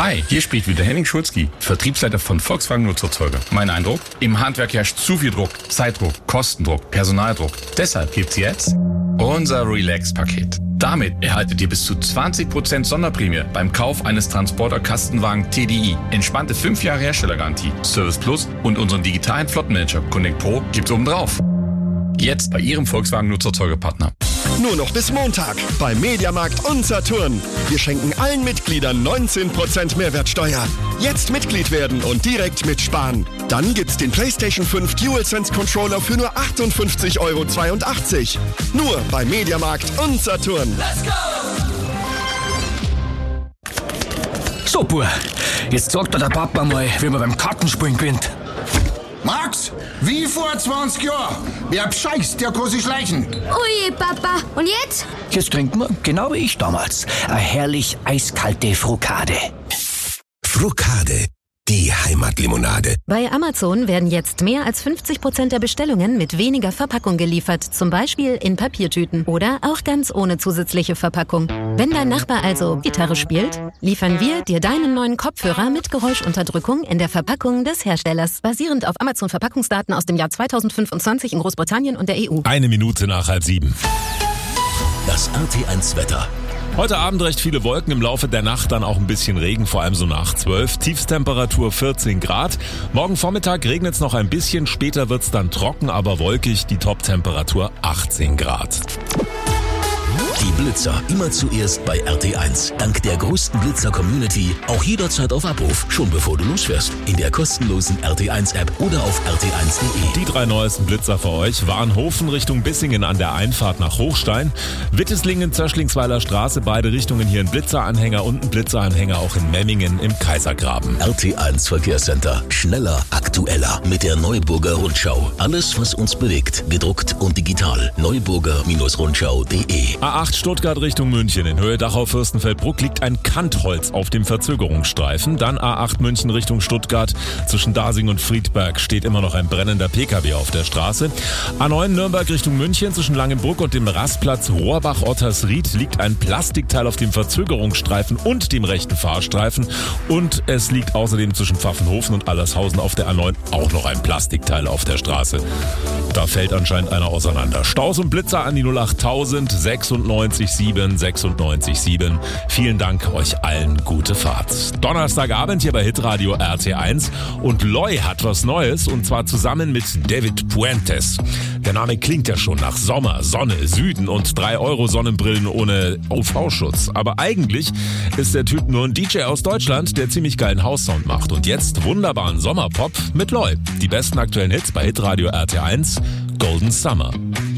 Hi, hier spricht wieder Henning Schulzki, Vertriebsleiter von Volkswagen Nutzfahrzeuge. Mein Eindruck? Im Handwerk herrscht zu viel Druck, Zeitdruck, Kostendruck, Personaldruck. Deshalb gibt's jetzt unser Relax-Paket. Damit erhaltet ihr bis zu 20% Sonderprämie beim Kauf eines Transporter-Kastenwagen TDI. Entspannte 5 Jahre Herstellergarantie, Service Plus und unseren digitalen Flottenmanager Connect Pro gibt's obendrauf. Jetzt bei Ihrem Volkswagen Nutzfahrzeuge-Partner. Nur noch bis Montag bei Mediamarkt und Saturn. Wir schenken allen Mitgliedern 19% Mehrwertsteuer. Jetzt Mitglied werden und direkt mitsparen. Dann gibt's den PlayStation 5 DualSense Controller für nur 58,82 €. Nur bei Mediamarkt und Saturn. Let's go! So, Bub, jetzt sagt dir der Papa mal, wie man beim Kartenspielen gewinnt. Max, wie vor 20 Jahren. Wer bescheißt, der kann sich schleichen. Ui, Papa. Und jetzt? Jetzt trinken wir, genau wie ich damals, eine herrlich eiskalte Frukade. Frukade, die Heimatlimonade. Bei Amazon werden jetzt mehr als 50% der Bestellungen mit weniger Verpackung geliefert. Zum Beispiel in Papiertüten oder auch ganz ohne zusätzliche Verpackung. Wenn dein Nachbar also Gitarre spielt, liefern wir dir deinen neuen Kopfhörer mit Geräuschunterdrückung in der Verpackung des Herstellers. Basierend auf Amazon-Verpackungsdaten aus dem Jahr 2025 in Großbritannien und der EU. 7:01. Das RT1-Wetter. Heute Abend recht viele Wolken, im Laufe der Nacht dann auch ein bisschen Regen, vor allem so nach 12. Tiefstemperatur 14 Grad. Morgen Vormittag regnet es noch ein bisschen, später wird es dann trocken, aber wolkig, die Toptemperatur 18 Grad. Die Blitzer immer zuerst bei RT1. Dank der größten Blitzer-Community auch jederzeit auf Abruf, schon bevor du losfährst. In der kostenlosen RT1-App oder auf rt1.de. Die 3 neuesten Blitzer für euch: Warnhofen Richtung Bissingen an der Einfahrt nach Hochstein, Witteslingen, Zöschlingsweiler Straße, beide Richtungen hier ein Blitzeranhänger und ein Blitzeranhänger auch in Memmingen im Kaisergraben. RT1 Verkehrscenter. Schneller, aktueller mit der Neuburger Rundschau. Alles, was uns bewegt, gedruckt und digital. Neuburger-Rundschau.de. A8 Stuttgart Richtung München. In Höhe Dachau-Fürstenfeldbruck liegt ein Kantholz auf dem Verzögerungsstreifen. Dann A8 München Richtung Stuttgart. Zwischen Dasing und Friedberg steht immer noch ein brennender PKW auf der Straße. A9 Nürnberg Richtung München. Zwischen Langenbrück und dem Rastplatz Rohrbach-Ottersried liegt ein Plastikteil auf dem Verzögerungsstreifen und dem rechten Fahrstreifen. Und es liegt außerdem zwischen Pfaffenhofen und Allershausen auf der A9 auch noch ein Plastikteil auf der Straße. Da fällt anscheinend einer auseinander. Staus und Blitzer an die 08000 96,7. Vielen Dank euch allen, gute Fahrt. Donnerstagabend hier bei Hitradio RT1 und Loy hat was Neues und zwar zusammen mit David Puentes. Der Name klingt ja schon nach Sommer, Sonne, Süden und 3 € Sonnenbrillen ohne UV-Schutz. Aber eigentlich ist der Typ nur ein DJ aus Deutschland, der ziemlich geilen House-Sound macht. Und jetzt wunderbaren Sommerpop mit Loy. Die besten aktuellen Hits bei Hitradio RT1, Golden Summer.